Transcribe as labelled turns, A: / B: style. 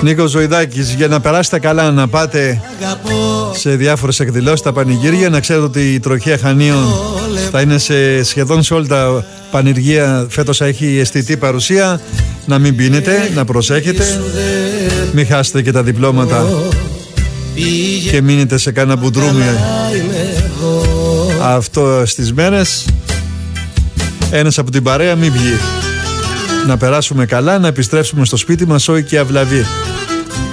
A: Νίκος Ζωηδάκης, για να περάσετε καλά, να πάτε σε διάφορες εκδηλώσεις, τα πανηγύρια, να ξέρετε ότι η Τροχέα Χανίων θα είναι σχεδόν σε όλα τα πανηγύρια φέτος, έχει αισθητή παρουσία. Να μην πίνετε, να προσέχετε, μην χάσετε και τα διπλώματα και μείνετε σε κάνα μπουντρούμι αυτό στις μέρες. Ένας από την παρέα μην βγει. Να περάσουμε καλά, να επιστρέψουμε στο σπίτι μας όι και αυλαβή.